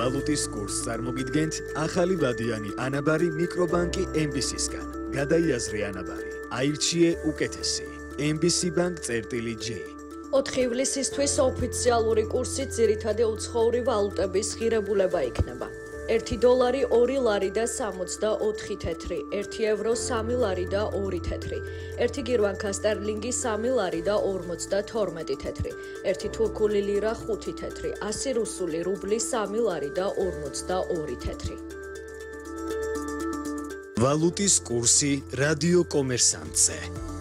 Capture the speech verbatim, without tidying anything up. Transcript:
ვალუტის კურსს წარმოგიდგენთ ახალი ვადიანი ანაბარი მიკრობანკი ემ ბი სისგან. გადაიაზრე ანაბარი. აირჩიე უკეთესი. ემ ბი სი ბანკ წერტილი ჯი. ოთხი ივლისისთვის ოფიციალური კურსით ძირითადი უცხოური ვალუტების ღირებულება იქნება. ერთი დოლარი ორი ლარი და სამოცდაოთხი თეთრი, ერთი ევრო სამი ლარი და ორი თეთრი, ერთი გირვანქა სტერლინგი სამი ლარი და ორმოცდათორმეტი თეთრი, ერთი თურქული ლირა ხუთი თეთრი, ასი რუსული რუბლი სამი ლარი და ორმოცდაორი თეთრი. ვალუტის კურსი რადიო კომერსანტზე.